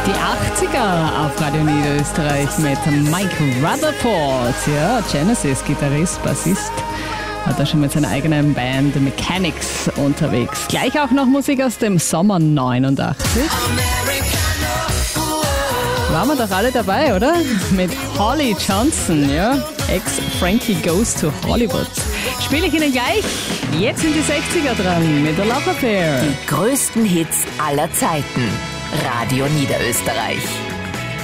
Die 80er auf Radio Niederösterreich mit Mike Rutherford. Ja, Genesis, Gitarrist, Bassist. Hat er schon mit seiner eigenen Band The Mechanics unterwegs. Gleich auch noch Musik aus dem Sommer 89. Waren wir doch alle dabei, oder? Mit Holly Johnson, ja? Ex-Frankie Goes to Hollywood. Spiele ich Ihnen gleich. Jetzt sind die 60er dran mit der Love Affair. Die größten Hits aller Zeiten. Radio Niederösterreich.